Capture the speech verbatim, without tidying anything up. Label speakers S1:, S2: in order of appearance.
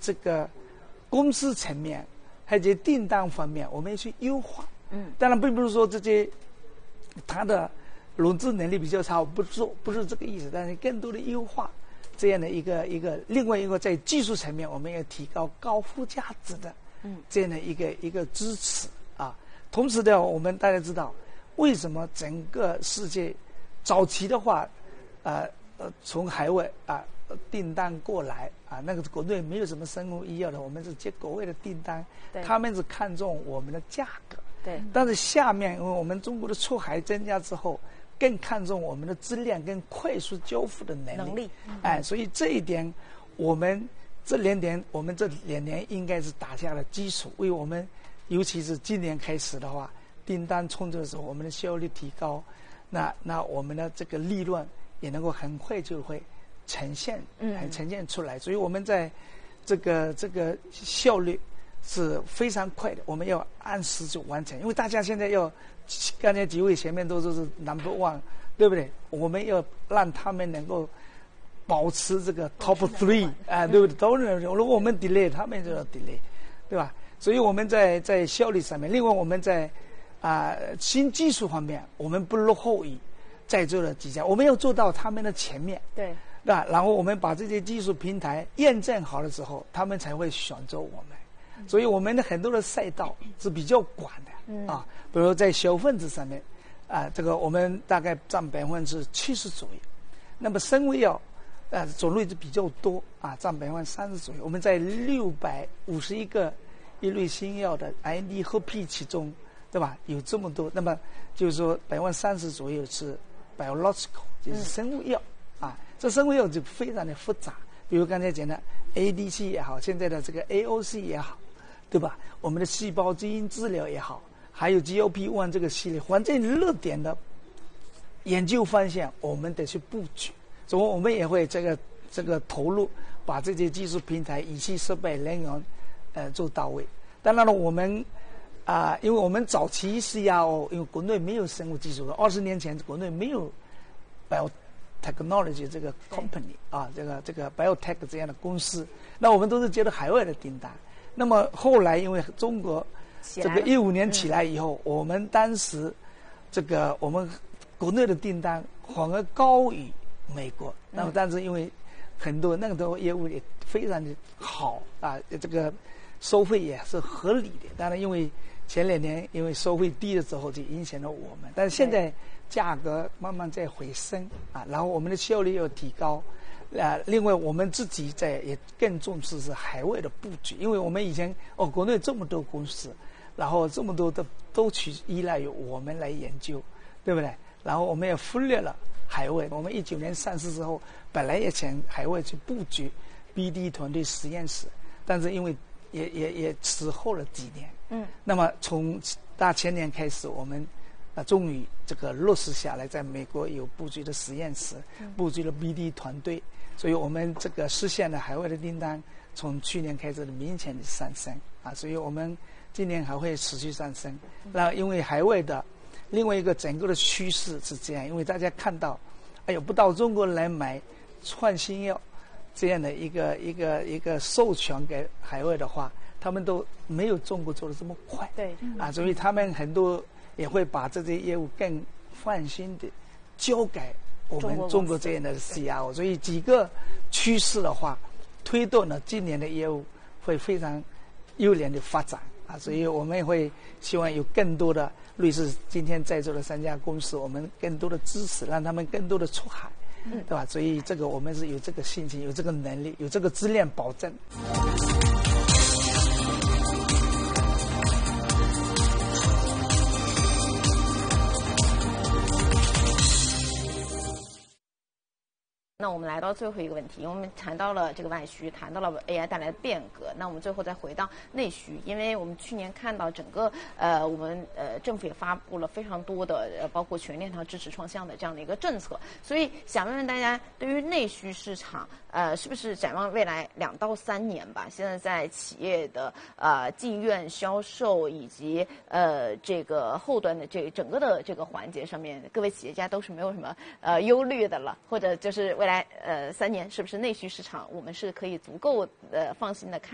S1: 这个公司层面，还有这些订单方面，我们要去优化。嗯，当然并不是说这些它的融资能力比较差，不是不是这个意思，但是更多的优化这样的一个一个，另外一个在技术层面，我们要提高高附加值的嗯这样的一个一个支持啊。同时呢，我们大家知道，为什么整个世界早期的话，呃呃，从海外啊订单过来啊，那个国内没有什么生物医药的，我们是接国外的订单，他们是看重我们的价格。对，但是下面因为我们中国的出海增加之后，更看重我们的质量跟快速交付的能力。能力，嗯、哎，所以这一点，我们这两点，我们这两年应该是打下了基础，为我们，尤其是今年开始的话，订单充足的时候，我们的效率提高，那那我们的这个利润也能够很快就会呈现，嗯，很呈现出来。所以我们在这个这个效率是非常快的，我们要按时就完成，因为大家现在要，刚才几位前面都说是 number one， 对不对？我们要让他们能够保持这个 top three， 啊、呃，对不对？都能，如果我们 delay， 他们就要 delay， 对吧？所以我们在在效率上面，另外我们在啊、呃、新技术方面，我们不落后于在座的几家，我们要做到他们的前面，对，对吧？然后我们把这些技术平台验证好了之后，他们才会选择我们。所以我们的很多的赛道是比较广的、嗯、啊，比如在小分子上面，啊，这个我们大概占百分之七十左右。那么生物药，呃，种类是比较多啊，占百分之三十左右。我们在六百五十一个一类新药的 I N D 合批其中，对吧？有这么多，那么就是说百分之三十左右是 biological， 就是生物药、嗯、啊。这生物药就非常的复杂，比如刚才讲的 A D C 也好，现在的这个 A O C 也好。对吧？我们的细胞基因治疗也好，还有 G L P 一 这个系列，反正热点的研究方向，我们得去布局。所以我们也会这个这个投入，把这些技术平台、仪器设备、人员，呃，做到位。当然了，我们啊、呃，因为我们早期 C R O， 因为国内没有生物技术，二十年前国内没有 biotechnology 这个 company 啊，这个这个 biotech 这样的公司，那我们都是接到海外的订单。那么后来，因为中国这个一五年起来以后，嗯、我们当时这个我们国内的订单反而高于美国。嗯、那么，但是因为很多那个的业务也非常的好啊，这个收费也是合理的。当然，因为前两年因为收费低的时候，就影响了我们。但是现在价格慢慢在回升啊，然后我们的效率又提高。啊，另外我们自己在也更重视是海外的布局，因为我们以前哦国内这么多公司，然后这么多的都去依赖于我们来研究，对不对？然后我们也忽略了海外。我们一九年上市之后，本来也想海外去布局 B D 团队实验室，但是因为也也也迟后了几年。嗯。那么从大前年开始，我们啊终于这个落实下来，在美国有布局的实验室，布局了 B D 团队。所以我们这个实现了海外的订单，从去年开始的明显的上升啊，所以我们今年还会持续上升。那因为海外的另外一个整个的趋势是这样，因为大家看到，哎呦，不到中国来买创新药这样的一个一个一个授权给海外的话，他们都没有中国做的这么快。对，啊，所以他们很多也会把这些业务更放心的交给我们中国这样的 C R O， 所以几个趋势的话，推动了今年的业务会非常优良的发展啊，所以我们也会希望有更多的类似今天在座的三家公司，我们更多的支持，让他们更多的出海，嗯、对吧？所以这个我们是有这个信心，有这个能力，有这个质量保证。
S2: 那我们来到最后一个问题，我们谈到了这个外需，谈到了 A I 带来的变革。那我们最后再回到内需，因为我们去年看到整个呃，我们呃政府也发布了非常多的呃，包括全链条支持创新的这样的一个政策。所以想问问大家，对于内需市场，呃，是不是展望未来两到三年吧？现在在企业的呃进院销售以及呃这个后端的这整个的这个环节上面，各位企业家都是没有什么呃忧虑的了，或者就是未来呃三年是不是内需市场我们是可以足够呃放心的看